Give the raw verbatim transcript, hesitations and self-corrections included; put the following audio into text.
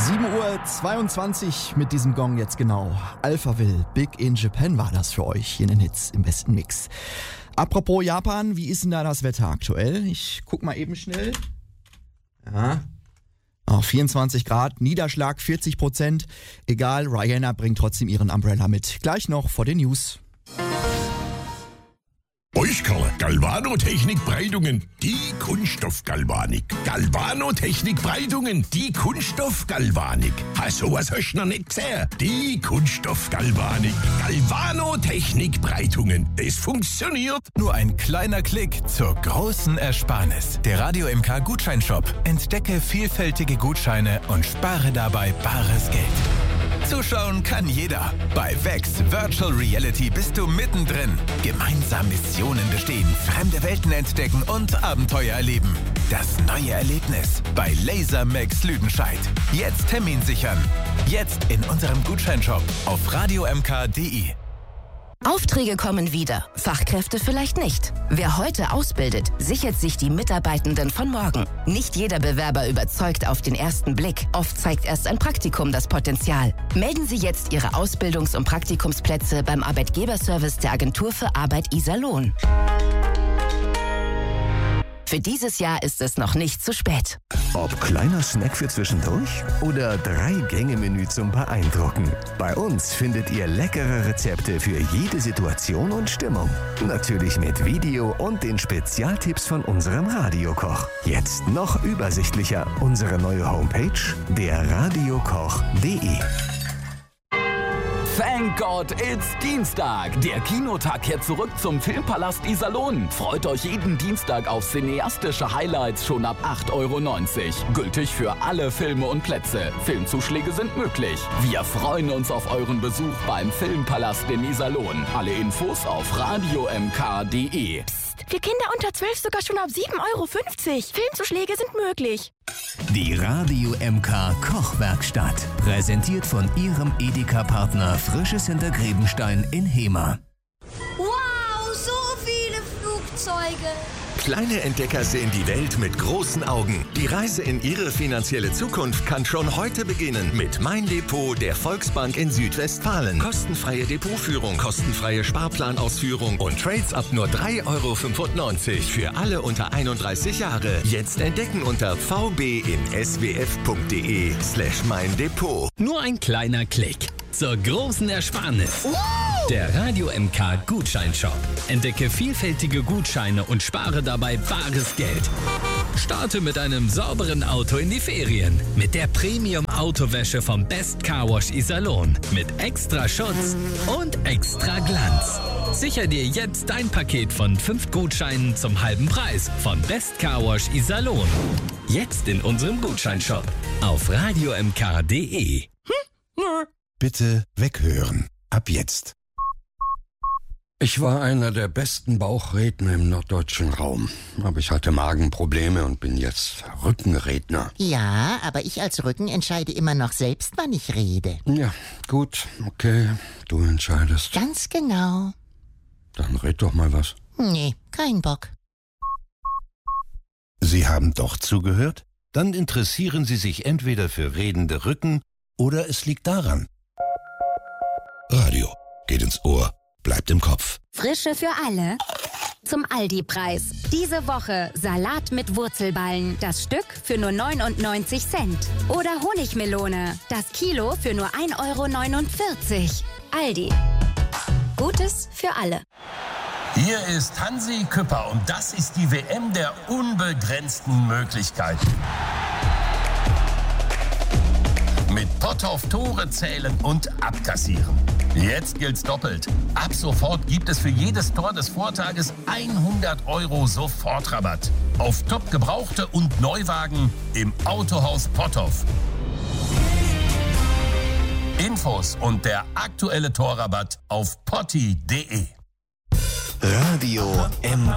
sieben Uhr zweiundzwanzig mit diesem Gong jetzt genau. Alphaville, Big in Japan war das für euch hier in den Hits im besten Mix. Apropos Japan, wie ist denn da das Wetter aktuell? Ich guck mal eben schnell. Ja. Oh, vierundzwanzig Grad, Niederschlag vierzig Prozent. Egal, Rihanna bringt trotzdem ihren Umbrella mit. Gleich noch vor den News. Euchkerle, Galvanotechnik Breitungen, die Kunststoffgalvanik. Galvanotechnik Breitungen, die Kunststoffgalvanik. Ha, sowas hast du noch nicht gesehen. Die Kunststoffgalvanik. Galvanotechnik Breitungen. Das funktioniert. Nur ein kleiner Klick zur großen Ersparnis. Der Radio M K Gutscheinshop. Entdecke vielfältige Gutscheine und spare dabei bares Geld. Zuschauen kann jeder. Bei Vex Virtual Reality bist du mittendrin. Gemeinsam Missionen bestehen, fremde Welten entdecken und Abenteuer erleben. Das neue Erlebnis bei Lasermax Lüdenscheid. Jetzt Termin sichern. Jetzt in unserem Gutscheinshop auf radio m k punkt d e. Aufträge kommen wieder, Fachkräfte vielleicht nicht. Wer heute ausbildet, sichert sich die Mitarbeitenden von morgen. Nicht jeder Bewerber überzeugt auf den ersten Blick. Oft zeigt erst ein Praktikum das Potenzial. Melden Sie jetzt Ihre Ausbildungs- und Praktikumsplätze beim Arbeitgeberservice der Agentur für Arbeit Iserlohn. Für dieses Jahr ist es noch nicht zu spät. Ob kleiner Snack für zwischendurch oder Drei-Gänge-Menü zum Beeindrucken. Bei uns findet ihr leckere Rezepte für jede Situation und Stimmung. Natürlich mit Video und den Spezialtipps von unserem Radiokoch. Jetzt noch übersichtlicher unsere neue Homepage, der radiokoch punkt d e. Thank God it's Dienstag. Der Kinotag kehrt zurück zum Filmpalast Iserlohn. Freut euch jeden Dienstag auf cineastische Highlights schon ab acht Euro neunzig. Gültig für alle Filme und Plätze. Filmzuschläge sind möglich. Wir freuen uns auf euren Besuch beim Filmpalast in Iserlohn. Alle Infos auf radio m k punkt d e. Für Kinder unter zwölf sogar schon ab sieben Euro fünfzig. Filmzuschläge sind möglich. Die Radio M K Kochwerkstatt. Präsentiert von Ihrem Edeka-Partner Frisches Hintergrebenstein in Hemer. Wow, so viele Flugzeuge. Kleine Entdecker sehen die Welt mit großen Augen. Die Reise in ihre finanzielle Zukunft kann schon heute beginnen mit Mein Depot der Volksbank in Südwestfalen. Kostenfreie Depotführung, kostenfreie Sparplanausführung und Trades ab nur drei Euro fünfundneunzig für alle unter einunddreißig Jahre. Jetzt entdecken unter v b in s w f punkt d e slash mein Depot. Nur ein kleiner Klick zur großen Ersparnis. Der Radio M K Gutscheinshop. Entdecke vielfältige Gutscheine und spare dabei bares Geld. Starte mit einem sauberen Auto in die Ferien. Mit der Premium-Autowäsche vom Best Car Wash Iserlohn. Mit extra Schutz und extra Glanz. Sicher dir jetzt dein Paket von fünf Gutscheinen zum halben Preis von Best Car Wash Iserlohn. Jetzt in unserem Gutscheinshop auf radio m k punkt d e. Hm? Bitte weghören. Ab jetzt. Ich war einer der besten Bauchredner im norddeutschen Raum. Aber ich hatte Magenprobleme und bin jetzt Rückenredner. Ja, aber ich als Rücken entscheide immer noch selbst, wann ich rede. Ja, gut, okay, du entscheidest. Ganz genau. Dann red doch mal was. Nee, kein Bock. Sie haben doch zugehört? Dann interessieren Sie sich entweder für redende Rücken oder es liegt daran. Radio geht ins Ohr, bleibt im Kopf. Frische für alle. Zum Aldi-Preis. Diese Woche Salat mit Wurzelballen. Das Stück für nur neunundneunzig Cent. Oder Honigmelone. Das Kilo für nur ein Euro neunundvierzig. Aldi. Gutes für alle. Hier ist Hansi Küpper und das ist die W M der unbegrenzten Möglichkeiten. Mit Potthoff Tore zählen und abkassieren. Jetzt gilt's doppelt. Ab sofort gibt es für jedes Tor des Vortages hundert Euro Sofortrabatt. Auf top gebrauchte und Neuwagen im Autohaus Potthoff. Infos und der aktuelle Torrabatt auf potti punkt d e. Radio M